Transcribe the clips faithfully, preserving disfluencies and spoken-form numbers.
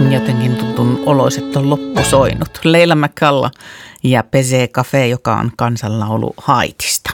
jotenkin tuntun oloiset on loppusoinut. Leila McCalla ja Pesee Cafe, joka on kansanlaulu Haitista.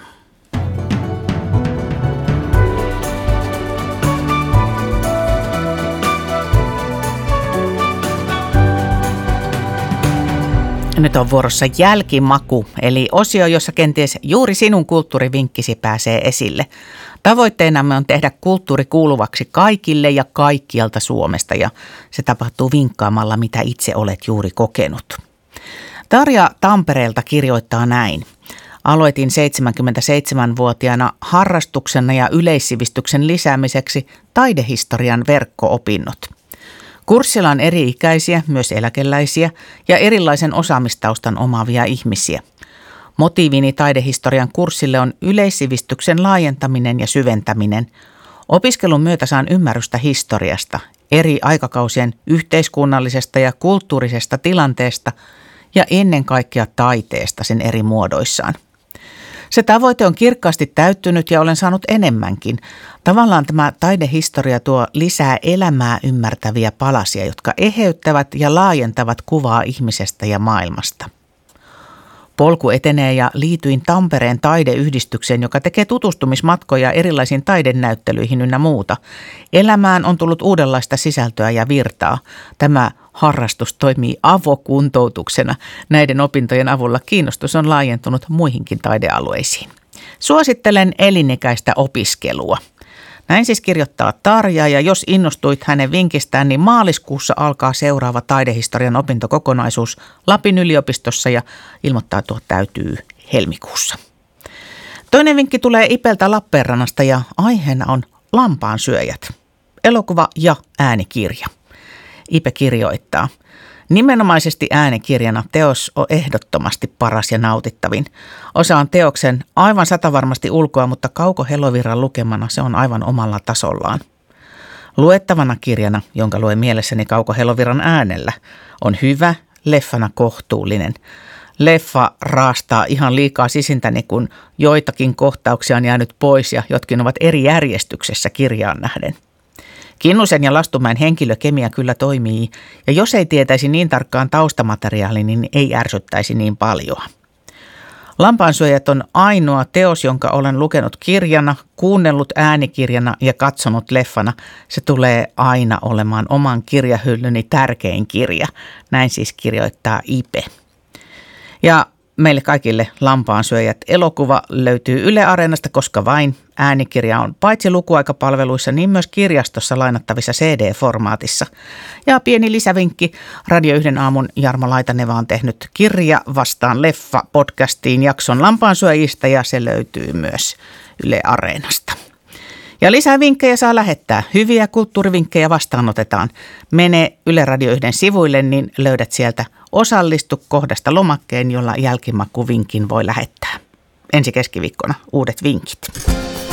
Nyt on vuorossa jälkimaku, eli osio, jossa kenties juuri sinun kulttuurivinkkisi pääsee esille. Tavoitteenamme on tehdä kulttuuri kuuluvaksi kaikille ja kaikkialta Suomesta, ja se tapahtuu vinkkaamalla, mitä itse olet juuri kokenut. Tarja Tampereelta kirjoittaa näin. Aloitin seitsemänkymmentäseitsemänvuotiaana harrastuksena ja yleissivistyksen lisäämiseksi taidehistorian verkko-opinnot. Kurssilla on eri-ikäisiä, myös eläkeläisiä ja erilaisen osaamistaustan omaavia ihmisiä. Motiivini taidehistorian kurssille on yleissivistyksen laajentaminen ja syventäminen. Opiskelun myötä saan ymmärrystä historiasta, eri aikakausien yhteiskunnallisesta ja kulttuurisesta tilanteesta ja ennen kaikkea taiteesta sen eri muodoissaan. Se tavoite on kirkkaasti täyttynyt ja olen saanut enemmänkin. Tavallaan tämä taidehistoria tuo lisää elämää ymmärtäviä palasia, jotka eheyttävät ja laajentavat kuvaa ihmisestä ja maailmasta. Polku etenee ja liityin Tampereen taideyhdistykseen, joka tekee tutustumismatkoja erilaisiin taidenäyttelyihin ynnä muuta. Elämään on tullut uudenlaista sisältöä ja virtaa. Tämä harrastus toimii avokuntoutuksena. Näiden opintojen avulla kiinnostus on laajentunut muihinkin taidealueisiin. Suosittelen elinikäistä opiskelua. Näin siis kirjoittaa Tarja, ja jos innostuit hänen vinkistään, niin maaliskuussa alkaa seuraava taidehistorian opintokokonaisuus Lapin yliopistossa ja ilmoittautua täytyy helmikuussa. Toinen vinkki tulee Ipeltä Lappeenrannasta ja aiheena on lampaansyöjät. Elokuva ja äänikirja. Ipe kirjoittaa. Nimenomaisesti äänikirjana teos on ehdottomasti paras ja nautittavin. Osaan teoksen aivan satavarmasti ulkoa, mutta Kauko Helovirran lukemana se on aivan omalla tasollaan. Luettavana kirjana, jonka luen mielessäni Kauko Helovirran äänellä, on hyvä, leffana kohtuullinen. Leffa raastaa ihan liikaa sisintäni, kun joitakin kohtauksia on jäänyt pois ja jotkin ovat eri järjestyksessä kirjaan nähden. Kinnusen ja Lastumäen henkilökemia kyllä toimii, ja jos ei tietäisi niin tarkkaan taustamateriaali, niin ei ärsyttäisi niin paljon. Lampaansyöjät on ainoa teos, jonka olen lukenut kirjana, kuunnellut äänikirjana ja katsonut leffana. Se tulee aina olemaan oman kirjahyllyni tärkein kirja. Näin siis kirjoittaa Ipe. Ja meille kaikille Lampaansyöjät elokuva löytyy Yle Areenasta, koska vain. Äänikirja on paitsi lukuaikapalveluissa, niin myös kirjastossa lainattavissa C D-formaatissa. Ja pieni lisävinkki, Radio yhden aamun Jarmo Laitaneva on tehnyt Kirja vastaan leffa podcastiin jakson Lampaansyöjistä, ja se löytyy myös Yle Areenasta. Ja lisää vinkkejä saa lähettää. Hyviä kulttuurivinkkejä vastaanotetaan. Mene Yle Radio yhden sivuille, niin löydät sieltä Osallistu kohdasta lomakkeen, jolla jälkimakuvinkin voi lähettää. Ensi keskiviikkona uudet vinkit.